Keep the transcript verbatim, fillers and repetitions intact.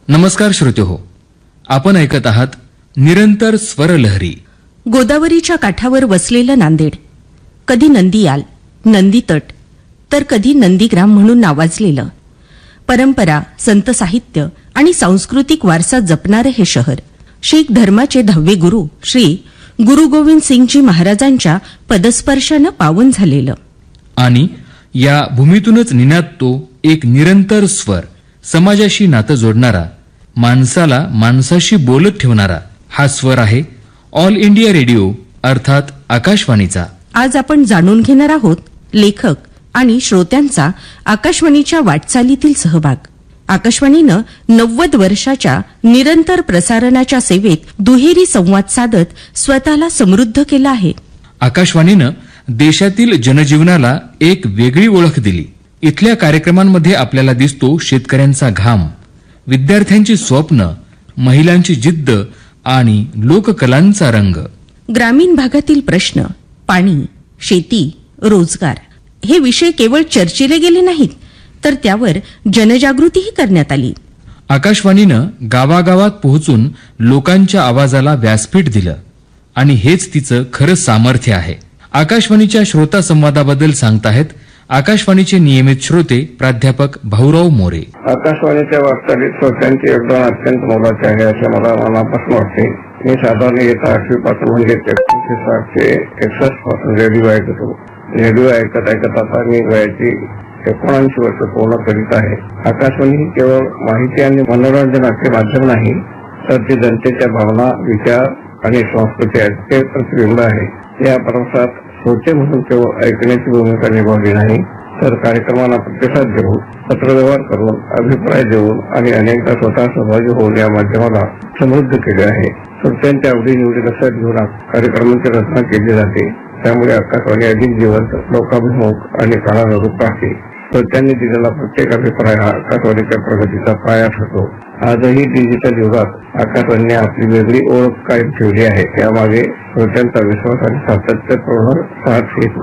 नमस्कार श्रोतेहो, आपण ऐकत आहात निरंतर स्वरलहरी. गोदावरीच्या काठावर वसलेलं नांदेड, कधी नंदियाल, नंदीतट, तर कधी नंदीग्राम म्हणून नावाजलेलं. परंपरा, संत साहित्य आणि सांस्कृतिक वारसा जपणारे हे शहर शीख धर्माचे दहावे गुरु श्री गुरु गोविंद सिंगजी महाराजांच्या पदस्पर्शानं पावन झालेलं. आणि या भूमीतूनच निनादतो एक निरंतर स्वर, समाजाशी नातं जोडणारा, माणसाला माणसाशी बोलत ठेवणारा हा स्वर आहे ऑल इंडिया रेडिओ अर्थात आकाशवाणीचा. आज आपण जाणून घेणार आहोत लेखक आणि श्रोत्यांचा आकाशवाणीच्या वाटचालीतील सहभाग. आकाशवाणीनं नव्वद वर्षाच्या निरंतर प्रसारणाच्या सेवेत दुहेरी संवाद साधत स्वतःला समृद्ध केलं आहे. आकाशवाणीनं देशातील जनजीवनाला एक वेगळी ओळख दिली. इथल्या कार्यक्रमांमध्ये आपल्याला दिसतो शेतकऱ्यांचा घाम, विद्यार्थ्यांची स्वप्न, महिलांची जिद्द आणि लोककलांचा रंग. ग्रामीण भागातील प्रश्न, पाणी, शेती, रोजगार हे विषय केवळ चर्चिले गेले नाहीत, तर त्यावर जनजागृतीही करण्यात आली. आकाशवाणीनं गावागावात पोहोचून लोकांच्या आवाजाला व्यासपीठ दिलं आणि हेच तिचं खरं सामर्थ्य आहे. आकाशवाणीच्या श्रोता संवादाबद्दल सांगताहेत आकाशवाणीचे नियमित श्रोते प्राध्यापक भाऊराव मोरे. आकाशवाणीच्या वाटचालीत श्रोत्यांचे योगदान अत्यंत मोलाचे आहे असे मला मनापासून वाटते. मी साधारण येत्या आठवी पासून म्हणजे एकोणीसशे सातशे एकसष्ट पासून रेडिओ ऐकत होतो. रेडिओ ऐकत ऐकत आता मी वयाची एकोणऐंशी वर्ष पूर्ण करीत आहे. आकाशवाणी ही केवळ माहिती आणि मनोरंजनाचे माध्यम नाही, तर ती जनतेच्या भावना, विचार आणि संस्कृती यांचे प्रतिबिंब आहे. या प्रवासात श्रोते म्हणून केवळ ऐकण्याची भूमिका निभावली नाही, तर कार्यक्रमांना प्रतिसाद देऊन, पत्रव्यवहार करून, अभिप्राय देऊन आणि अनेकदा स्वतः सहभागी होऊन या माध्यमाला समृद्ध केले आहे. श्रोत्यांच्या आवडी निवडी लक्षात घेऊन कार्यक्रमांची रचना केली जाते. त्यामुळे आकाशवाणी अधिक जिवंत, लोकाभिमुख आणि काळानुरूप राहते. श्रोत्यांनी दिलेला प्रत्येक अभिप्राय हा आकाशवाणीच्या प्रगतीचा पाया ठरतो. आजही डिजिटल युगात आकाशवाणीने आपली वेगळी ओळख कायम ठेवली आहे. यामागे श्रोत्यांचा विश्वास आणि सातत्यपूर्ण साथ